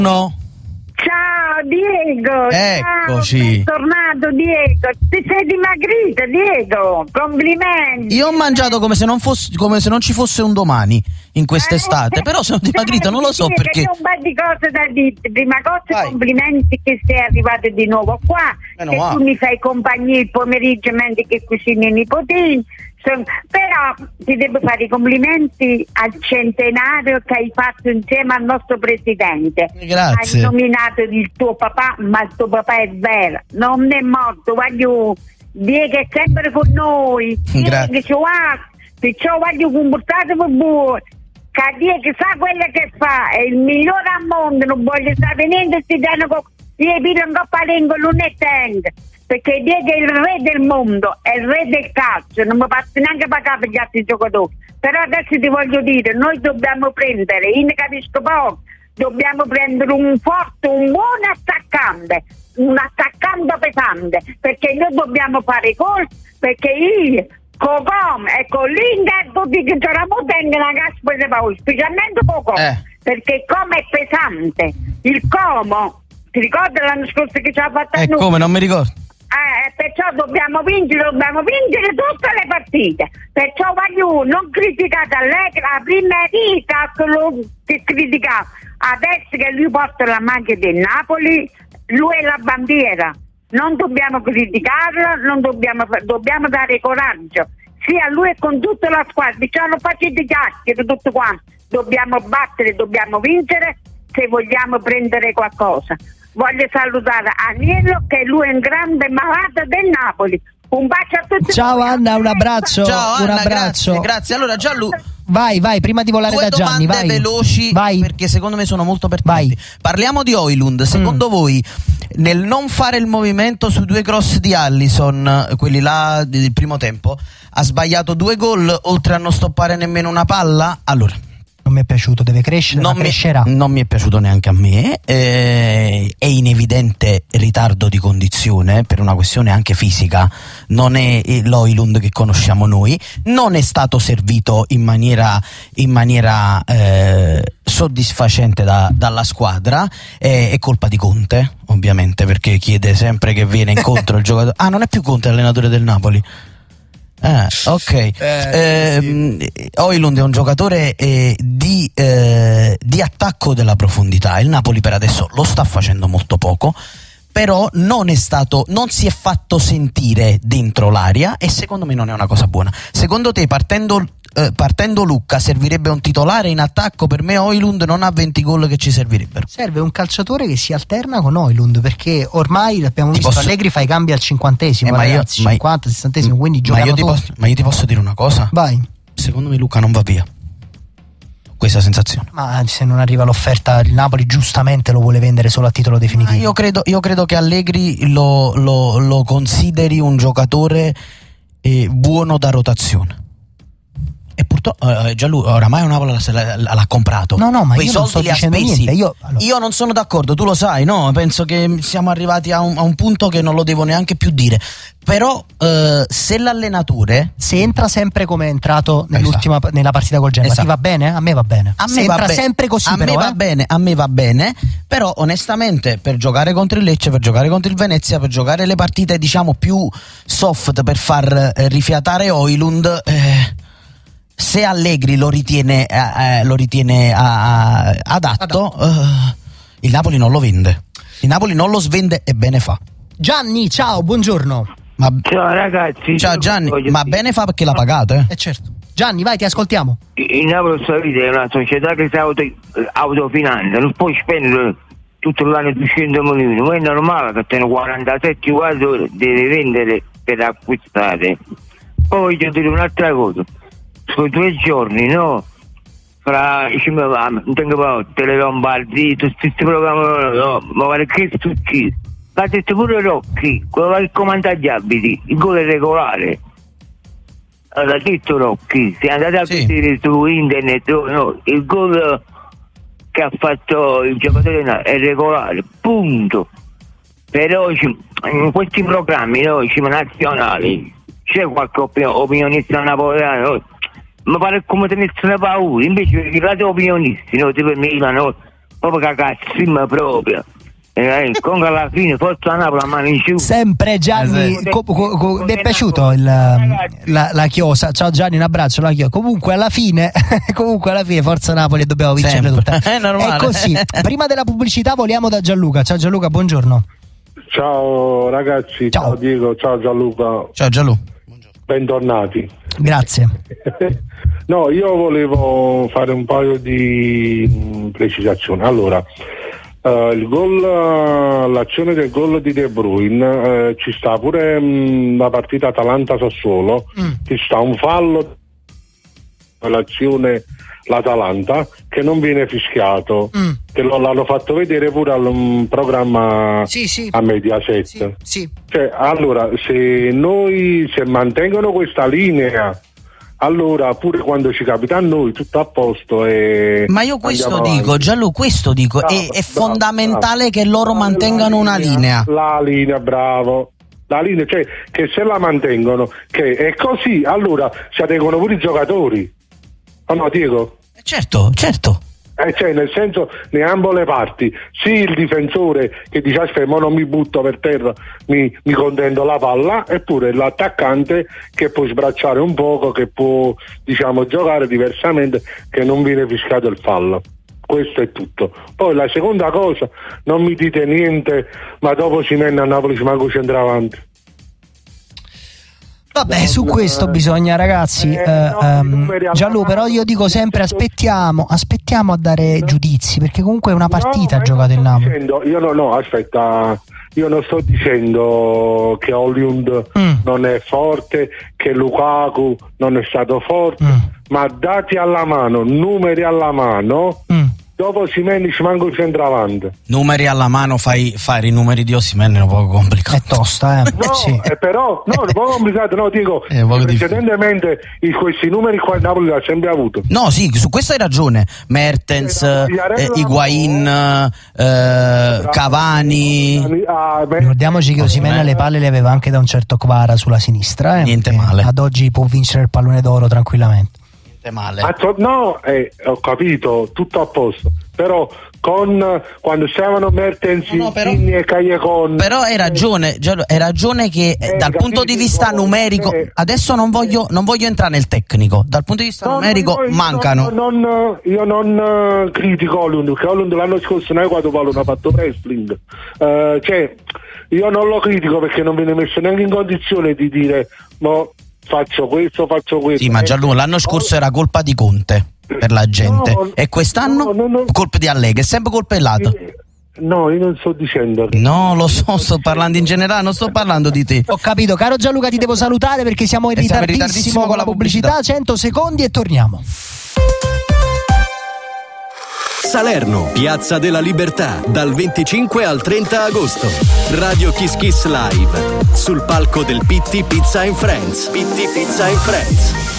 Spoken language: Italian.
No. Ciao Diego, eccoci. Ciao, bentornato Diego, ti sei dimagrito Diego, complimenti. Io ho mangiato come se non ci fosse un domani in quest'estate, però sono dimagrito, non lo so perché. C'è un po' di cose da dire. Prima cosa, complimenti che sei arrivato di nuovo qua, tu mi fai compagnia il pomeriggio mentre che cucini i nipotini. Però ti devo fare i complimenti al centenario che hai fatto insieme al nostro presidente. Grazie. Hai nominato il tuo papà, ma il tuo papà è vero, non è morto, voglio dire che è sempre con noi. Grazie. Perciò voglio comportarti per voi. Che Dio che sa quello che fa, è il migliore al mondo, non voglio sapere niente, io piglio un coppa lingua, non ne tengo. Perché Diego è il re del mondo, è il re del calcio, non mi faccio neanche pagare per gli altri giocatori. Però adesso ti voglio dire, noi dobbiamo prendere, io ne capisco poco, dobbiamo prendere un forte, un buon attaccante, un attaccante pesante, perché noi dobbiamo fare gol, perché io, Cocom e con l'Inter, tutti che giocano tengono la caspa di paura, specialmente Cocom, perché come è pesante, il Como, ti ricordi l'anno scorso che ci ha fatto a noi? Come, non mi ricordo. Perciò dobbiamo vincere tutte le partite. Perciò voglio non criticate Allegri, la prima vita che criticava. Adesso che lui porta la maglia del Napoli, lui è la bandiera. Non dobbiamo criticarlo, dobbiamo dare coraggio. Sia lui e con tutta la squadra. Diciamo facete chiacchiere tutto quanto. Dobbiamo battere, dobbiamo vincere se vogliamo prendere qualcosa. Voglio salutare Aniello, che lui è un grande malato del Napoli. Un bacio a tutti. Ciao Anna, un abbraccio. Ciao Anna, un abbraccio. Grazie. Allora Gianlu, vai, prima di volare da Gianni, vai. Veloci, perché secondo me sono molto pertinenti. Parliamo di Højlund. Secondo voi, nel non fare il movimento sui 2 cross di Alisson, quelli là del primo tempo, ha sbagliato 2 gol oltre a non stoppare nemmeno una palla? Allora, non mi è piaciuto, deve crescere, crescerà. Non mi è piaciuto neanche a me, è in evidente ritardo di condizione per una questione anche fisica, non è l'Hojlund che conosciamo noi, non è stato servito in maniera soddisfacente dalla squadra, è colpa di Conte ovviamente, perché chiede sempre che viene incontro il giocatore. Non è più Conte l'allenatore del Napoli. Ok. Højlund è un giocatore di attacco della profondità. Il Napoli per adesso lo sta facendo molto poco, però non si è fatto sentire dentro l'area, e secondo me non è una cosa buona. Secondo te, partendo Lucca, servirebbe un titolare in attacco? Per me Højlund non ha 20 gol che ci servirebbero. Serve un calciatore che si alterna con Højlund, perché ormai l'abbiamo visto, Allegri fa i cambi al 50esimo, ragazzi, 50, 60esimo, quindi giocano tutti. Ma io ti posso dire una cosa? Vai. Secondo me Lucca non va via. Questa sensazione. Ma se non arriva l'offerta, il Napoli giustamente lo vuole vendere solo a titolo definitivo. Io credo che Allegri lo consideri un giocatore buono da rotazione. E purtroppo già lui oramai una Napoli l'ha comprato. No, ma quei io soldi non sto li ha dicendo spesi. Niente. Io non sono d'accordo, tu lo sai, no? Penso che siamo arrivati a un punto che non lo devo neanche più dire. Però se l'allenatore, se entra sempre come è entrato nella partita col Genoa, ti va bene? A me va bene. Sempre così, a me va bene, però onestamente per giocare contro il Lecce, per giocare contro il Venezia, per giocare le partite diciamo più soft, per far rifiatare Højlund, se Allegri lo ritiene adatto, il Napoli non lo vende. Il Napoli non lo svende e bene fa. Gianni, ciao, buongiorno. Ciao ragazzi. Ciao Gianni, ma bene fa perché l'ha pagato, certo. Gianni, vai, ti ascoltiamo. Il Napoli è una società che si autofinanzia, non puoi spendere tutto l'anno 200 milioni, ma è normale che tengo 47 giocatori, deve vendere per acquistare. Poi voglio dire un'altra cosa, su 2 giorni, no? Fra non tengo paura, Telelombardi, tutti questi programmi, no, ma guarda che succede. Ha detto pure Rocchi, quello che comanda gli abiti, il gol è regolare. L'ha detto Rocchi, se andate a vedere su internet, no, il gol che ha fatto il giocatore è regolare, punto. Però in questi programmi, no, nazionali, c'è qualche opinionista napoletano, no, ma pare come tenessero paura, invece i lati opinionisti, no, tipo Milano, proprio cagazzimma proprio. Comunque alla fine forza Napoli a mano in giù. Sempre Gianni, mi è piaciuto la chiosa. Ciao Gianni, un abbraccio, la chiosa. Comunque alla fine forza Napoli e dobbiamo vincere tutta. È normale. È così. Prima della pubblicità voliamo da Gianluca. Ciao Gianluca, buongiorno. Ciao ragazzi, ciao Diego, ciao Gianluca. Ciao Gianluca. Bentornati. Grazie. No, io volevo fare un paio di precisazioni. Allora, il gol, l'azione del gol di De Bruyne, ci sta pure la partita Atalanta-Sassuolo, ci sta un fallo l'azione l'Atalanta che non viene fischiato, che l'hanno fatto vedere pure al programma a Mediaset. Sì. Cioè, allora, se mantengono questa linea, allora pure quando ci capita a noi tutto a posto e ma io questo dico, Gianluca, è fondamentale che loro mantengano una linea. La linea, bravo. La linea, cioè che se la mantengono, che è così, allora si adeguano pure i giocatori. No, Diego? Certo. Cioè, nel senso, ne ambo le parti, sì, il difensore che dice aspetta, ma non mi butto per terra, mi contendo la palla, eppure l'attaccante che può sbracciare un poco, che può, diciamo, giocare diversamente, che non viene fischiato il fallo. Questo è tutto. Poi la seconda cosa, non mi dite niente, ma dopo ci mette a Napoli ci manco centravanti. Vabbè, su questo bisogna, ragazzi, Gianluca, però io dico sempre aspettiamo a dare giudizi, perché comunque è una partita ha giocato il Napoli. Io non sto dicendo che Højlund non è forte, che Lukaku non è stato forte, ma dati alla mano, numeri alla mano, dopo Osimhen ci manca il centravanti. Numeri alla mano, fare i numeri di Osimhen è un po' complicato. È tosta, No, sì. Però, no, è un po' complicato, no, dico, precedentemente questi numeri qua il Napoli l'ha sempre avuto. No, sì, su questo hai ragione. Mertens, Higuain, Cavani. Ricordiamoci che Osimhen le palle le aveva anche da un certo Kvara sulla sinistra. Niente male. Ad oggi può vincere il pallone d'oro tranquillamente. Male. Ho capito, tutto a posto, però quando stavano Mertens, e Callecon, però hai ragione che dal punto di vista numerico, adesso non voglio entrare nel tecnico, dal punto di vista numerico mancano. Io non critico Højlund, che Højlund l'anno scorso noi quando Paolo ha fatto wrestling, cioè io non lo critico perché non viene messo neanche in condizione di dire faccio questo. Sì, ma Gianluca, l'anno scorso era colpa di Conte per la gente, e quest'anno colpa di Allegri, è sempre colpa del lato. No, io non sto dicendo. No, lo so, sto parlando in generale, non sto parlando di te. Ho capito, caro Gianluca, ti devo salutare perché siamo in ritardissimo con la pubblicità. 100 secondi e torniamo. Salerno, Piazza della Libertà, dal 25 al 30 agosto. Radio Kiss Kiss Live, sul palco del PT Pizza and Friends. PT Pizza and Friends.